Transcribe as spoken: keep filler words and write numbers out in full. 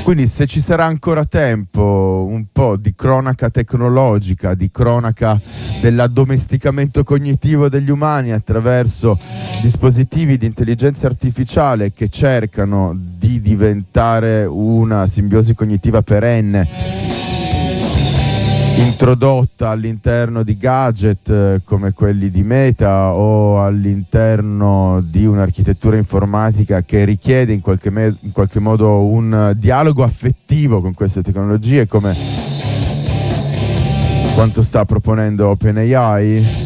Quindi se ci sarà ancora tempo, un po' di cronaca tecnologica, di cronaca dell'addomesticamento cognitivo degli umani attraverso dispositivi di intelligenza artificiale che cercano di diventare una simbiosi cognitiva perenne, introdotta all'interno di gadget eh, come quelli di Meta o all'interno di un'architettura informatica che richiede in qualche, me- in qualche modo un dialogo affettivo con queste tecnologie, come quanto sta proponendo OpenAI.